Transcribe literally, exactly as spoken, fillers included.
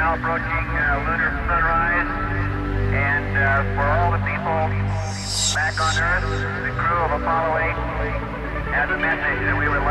now approaching uh, lunar sunrise, and uh, for all the people back on Earth, the crew of Apollo eight has a message that we would like